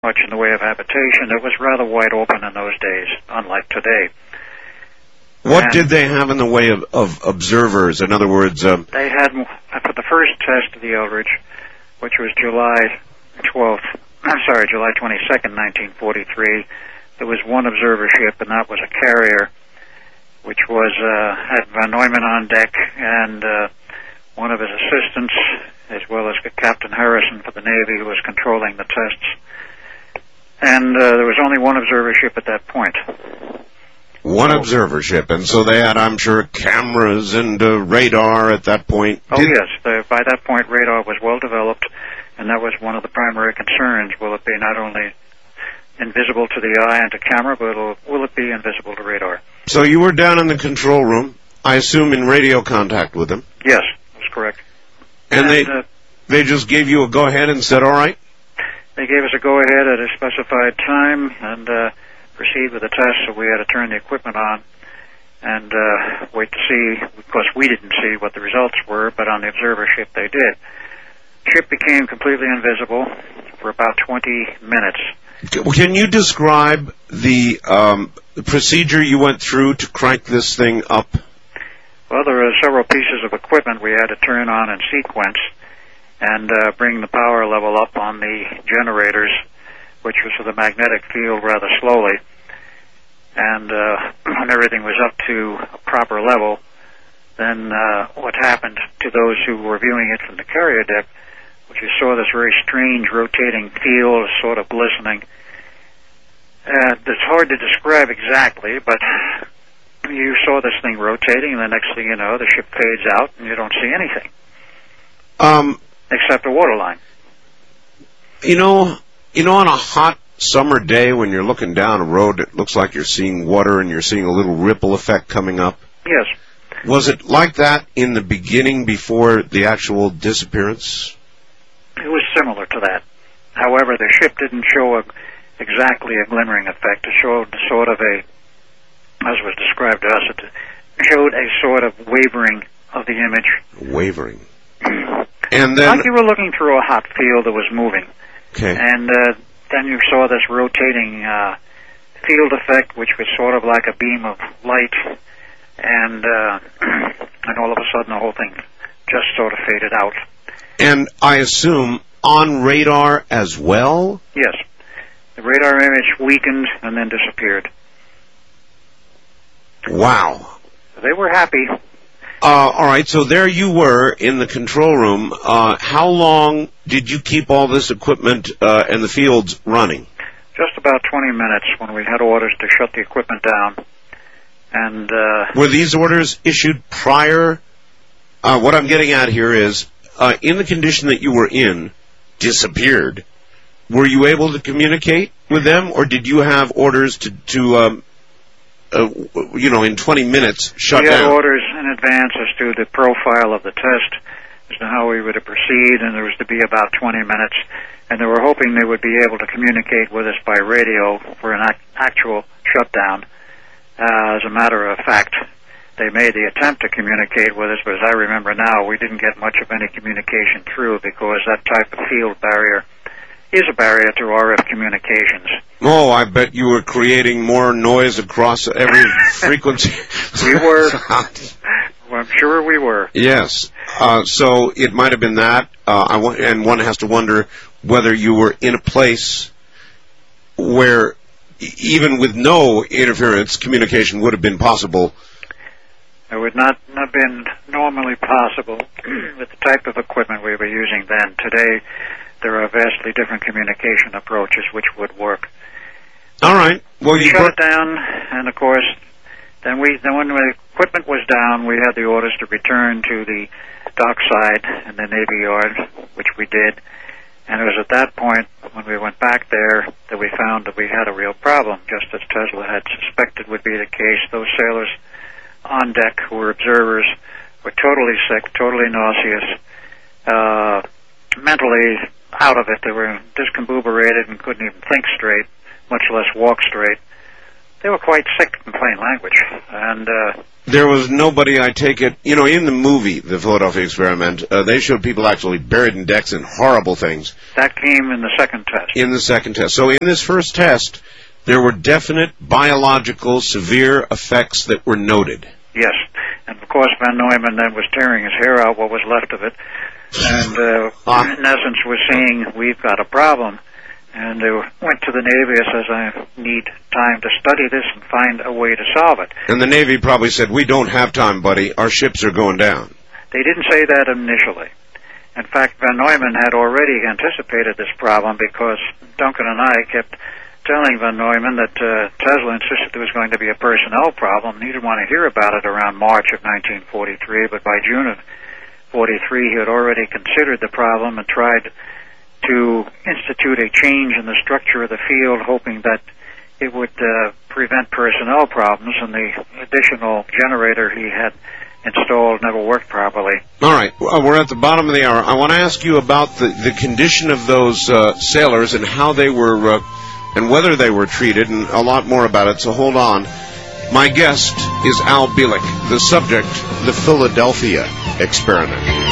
much in the way of habitation. It was rather wide open in those days, unlike today. What did they have in the way of observers? In other words, they had, for the first test of the Eldridge, which was July 22nd, 1943, there was one observer ship, and that was a carrier, which was had Von Neumann on deck and one of his assistants, as well as Captain Harrison for the Navy, who was controlling the tests. And there was only one observer ship at that point. One observer ship, and so they had, I'm sure, cameras and radar at that point. Oh, yes. By that point, radar was well developed, and that was one of the primary concerns. Will it be not only invisible to the eye and to camera, but will it be invisible to radar? So you were down in the control room, I assume in radio contact with them? Yes, that's correct. And they just gave you a go-ahead and said, all right? They gave us a go-ahead at a specified time and proceed with the test, so we had to turn the equipment on and wait to see. Of course, we didn't see what the results were, but on the observer ship they did. The ship became completely invisible for about 20 minutes. Can you describe the procedure you went through to crank this thing up? Well, there were several pieces of equipment we had to turn on in sequence and bring the power level up on the generators, which was for the magnetic field, rather slowly. And when everything was up to a proper level, then what happened to those who were viewing it from the carrier deck, which you saw this very strange rotating field, sort of glistening. It's hard to describe exactly, but you saw this thing rotating, and the next thing you know, the ship fades out, and you don't see anything. Except a water line. You know, on a hot summer day when you're looking down a road, it looks like you're seeing water and you're seeing a little ripple effect coming up. Yes. Was it like that in the beginning before the actual disappearance? It was similar to that. However, the ship didn't show exactly a glimmering effect. It showed sort of a, as was described to us, it showed a sort of wavering of the image. Wavering. And then, like you were looking through a hot field that was moving. Okay. And then you saw this rotating field effect, which was sort of like a beam of light, and all of a sudden the whole thing just sort of faded out. And I assume on radar as well? Yes. The radar image weakened and then disappeared. Wow. They were happy. All right, so there you were in the control room. How long did you keep all this equipment and the fields running? Just about 20 minutes when we had orders to shut the equipment down. And were these orders issued prior? What I'm getting at here is, in the condition that you were in, disappeared, were you able to communicate with them, or did you have orders to in 20 minutes, shut down? We had orders in advance as to the profile of the test, as to how we were to proceed, and there was to be about 20 minutes. And they were hoping they would be able to communicate with us by radio for an actual shutdown. As a matter of fact, they made the attempt to communicate with us, but as I remember now, we didn't get much of any communication through because that type of field barrier is a barrier to RF communications. Oh, I bet you were creating more noise across every frequency. We were. Well, I'm sure we were. Yes. So it might have been that, and one has to wonder whether you were in a place where, even with no interference, communication would have been possible. It would not have been normally possible with the type of equipment we were using then. Today, there are vastly different communication approaches which would work. All right. Well, we shut it down, and of course, then when the equipment was down, we had the orders to return to the dockside in the Navy Yard, which we did. And it was at that point, when we went back there, that we found that we had a real problem, just as Tesla had suspected would be the case. Those sailors on deck who were observers were totally sick, totally nauseous, mentally out of it. They were discombobulated and couldn't even think straight, much less walk straight. They were quite sick, in plain language. And there was nobody, I take it, you know, in the movie, The Philadelphia Experiment, they showed people actually buried in decks and horrible things. That came in the second test. In the second test. So in this first test, there were definite biological severe effects that were noted. Yes. And of course, Van Neumann then was tearing his hair out, what was left of it. And in essence was saying, we've got a problem. And went to the Navy and says, I need time to study this and find a way to solve it. And the Navy probably said, we don't have time, buddy. Our ships are going down. They didn't say that initially. In fact, Van Neumann had already anticipated this problem because Duncan and I kept telling Van Neumann that Tesla insisted there was going to be a personnel problem. He didn't want to hear about it around March of 1943, but by June of 43 he had already considered the problem and tried to institute a change in the structure of the field, hoping that it would prevent personnel problems, and the additional generator he had installed never worked properly. All right, we're at the bottom of the hour. I want to ask you about the condition of those sailors and how they were, and whether they were treated, and a lot more about it, so hold on. My guest is Al Bielek, the subject, the Philadelphia Experiment.